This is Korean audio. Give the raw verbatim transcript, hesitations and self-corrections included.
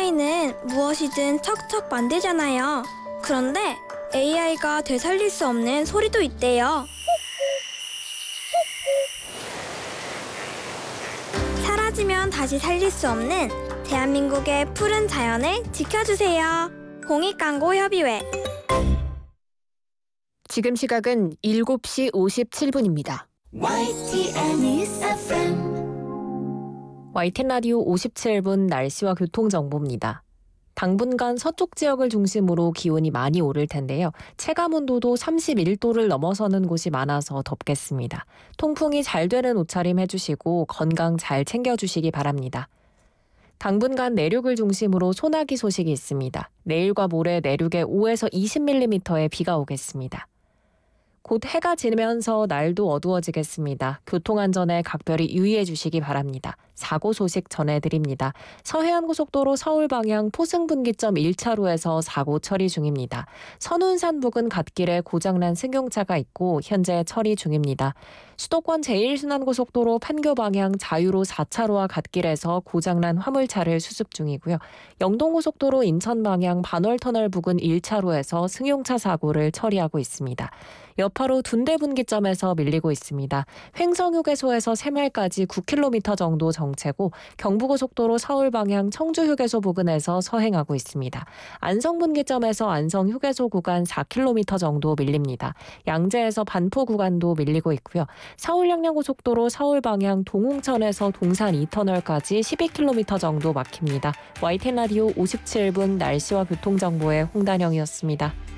에이아이는 무엇이든 척척 만들잖아요. 그런데 에이아이가 되살릴 수 없는 소리도 있대요. 사라지면 다시 살릴 수 없는 대한민국의 푸른 자연을 지켜주세요. 공익광고협의회. 지금 시각은 일곱 시 오십칠 분입니다. 와이티엔 News 에프엠 와이티엔 라디오 오십칠 분 날씨와 교통정보입니다. 당분간 서쪽 지역을 중심으로 기온이 많이 오를 텐데요. 체감온도도 삼십일 도를 넘어서는 곳이 많아서 덥겠습니다. 통풍이 잘 되는 옷차림 해주시고 건강 잘 챙겨주시기 바랍니다. 당분간 내륙을 중심으로 소나기 소식이 있습니다. 내일과 모레 내륙에 오에서 이십 밀리미터의 비가 오겠습니다. 곧 해가 지면서 날도 어두워지겠습니다. 교통안전에 각별히 유의해 주시기 바랍니다. 사고 소식 전해드립니다. 서해안고속도로 서울 방향 포승분기점 일 차로에서 사고 처리 중입니다. 선운산 부근 갓길에 고장난 승용차가 있고 현재 처리 중입니다. 수도권 제일 순환고속도로 판교 방향 자유로 사 차로와 갓길에서 고장난 화물차를 수습 중이고요. 영동고속도로 인천 방향 반월터널 부근 일 차로에서 승용차 사고를 처리하고 있습니다. 여파로 둔대 분기점에서 밀리고 있습니다. 횡성휴게소에서 새말까지 구 킬로미터 정도 정체고 경부고속도로 서울 방향 청주휴게소 부근에서 서행하고 있습니다. 안성 분기점에서 안성휴게소 구간 사 킬로미터 정도 밀립니다. 양재에서 반포 구간도 밀리고 있고요. 서울 양양고속도로 서울 방향 동홍천에서 동산 이 터널까지 십이 킬로미터 정도 막힙니다. 와이티엔 라디오 오십칠 분 날씨와 교통정보의 홍단영이었습니다.